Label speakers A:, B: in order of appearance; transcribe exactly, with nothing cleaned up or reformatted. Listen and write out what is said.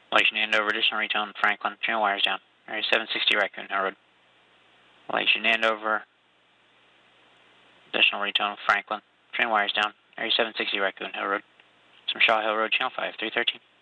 A: Malaysian Andover, additional retone, Franklin, channel wires down. Area seven sixty Raccoon Hill Road. Malaysian Andover, additional retone, Franklin, channel wires down. Area seven sixty Raccoon Hill Road. Some Shaw Hill Road, channel five, three thirteen.